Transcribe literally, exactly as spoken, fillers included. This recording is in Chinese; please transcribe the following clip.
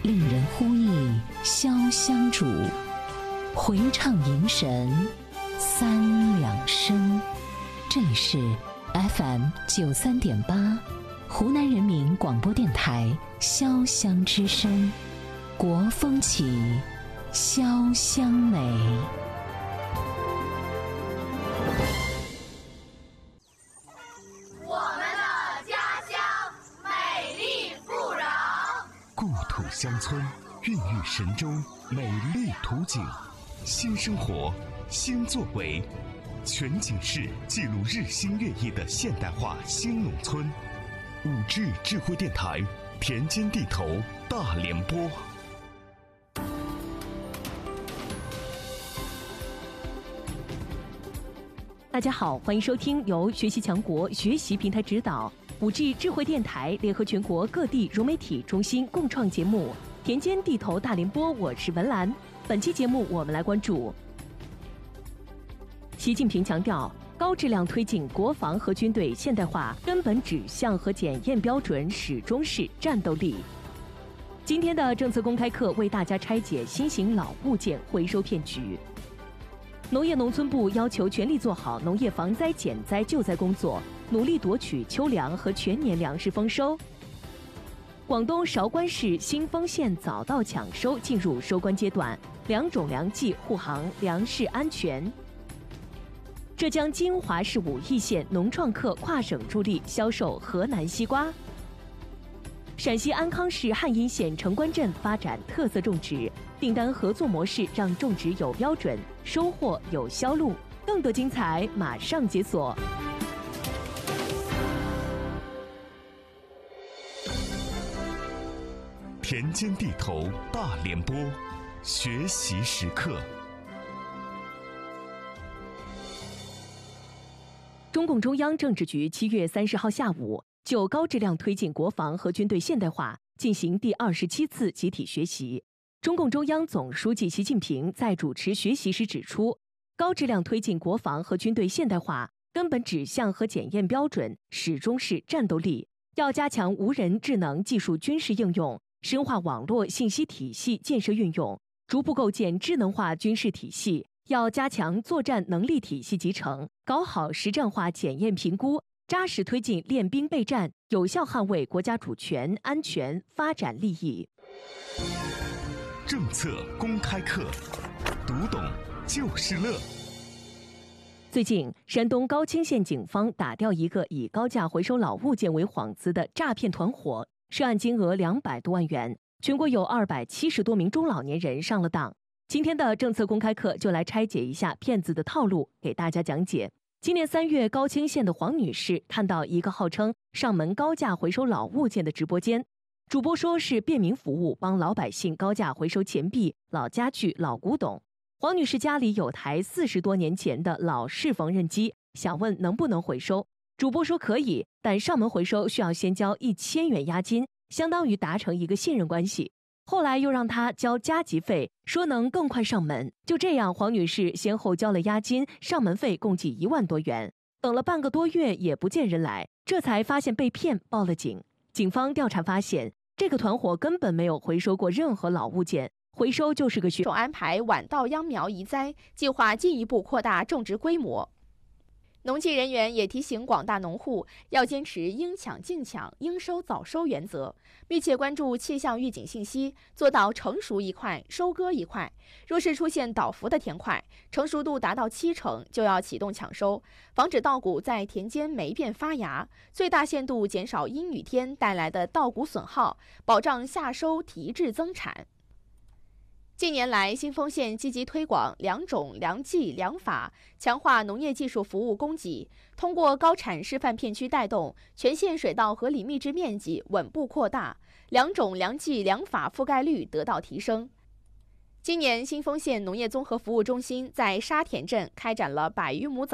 令人呼忆潇湘主，回唱迎神三两声。这里是 F M 九三点八，湖南人民广播电台潇湘之声，国风起，潇湘美。 我们的家乡美丽富饶， 故土乡村孕育神州美丽图景，新生活，新作为，全景式记录日新月异的现代化新农村。五 G 智慧电台，田间地头大联播。 大家好，欢迎收听由学习强国学习平台指导，五 G 智慧电台联合全国各地融媒体中心共创节目《田间地头大联播》，我是文兰。本期节目我们来关注，习近平强调，高质量推进国防和军队现代化根本指向和检验标准始终是战斗力。今天的政策公开课为大家拆解新型老物件回收骗局。农业农村部要求全力做好农业防灾减灾救灾工作，努力夺取秋粮和全年粮食丰收。广东韶关市新丰县早稻抢收进入收官阶段，两种粮季护航粮食安全。浙江金华市武义县农创客跨省助力销售河南西瓜。陕西安康市汉阴县城关镇发展特色种植，订单合作模式让种植有标准，收获有销路。更多精彩马上解锁。 田间地头大联播，学习时刻。 中共中央政治局七月三十号下午就高质量推进国防和军队现代化进行第二十七次集体学习。中共中央总书记习近平在主持学习时指出，高质量推进国防和军队现代化根本指向和检验标准始终是战斗力，要加强无人智能技术军事应用，深化网络信息体系建设运用，逐步构建智能化军事体系。要加强作战能力体系集成，搞好实战化检验评估，扎实推进练兵备战，有效捍卫国家主权、安全、发展利益。 政策公开课，读懂就是乐。 最近，山东高清县警方打掉一个以高价回收老物件为幌子的诈骗团伙，涉案金额两百多万元，全国有二百七十多名中老年人上了当。今天的政策公开课就来拆解一下骗子的套路，给大家讲解。今年三月，高清县的黄女士看到一个号称上门高价回收老物件的直播间，主播说是便民服务，帮老百姓高价回收钱币、老家具、老古董。黄女士家里有台四十多年前的老式缝纫机，想问能不能回收。主播说可以，但上门回收需要先交一千元押金，相当于达成一个信任关系。后来又让他交加急费，说能更快上门。就这样，黄女士先后交了押金、上门费共计一万多元。等了半个多月也不见人来，这才发现被骗，报了警。警方调查发现，这个团伙根本没有回收过任何老物件，回收就是个噱头。 安排晚稻秧苗移栽，计划进一步扩大种植规模。农技人员也提醒广大农户要坚持应抢尽抢、应收早收原则，密切关注气象预警信息，做到成熟一块收割一块。若是出现倒伏的田块，成熟度达到七成，就要启动抢收，防止稻谷在田间霉变发芽，最大限度减少阴雨天带来的稻谷损耗，保障夏收提质增产。近年来，新丰县积极推广良种、良技、良法，强化农业技术服务供给，通过高产示范片区带动，全县水稻合理密植面积稳步扩大，良种、良技、良法覆盖率得到提升。今年，新丰县农业综合服务中心在沙田镇开展了百余亩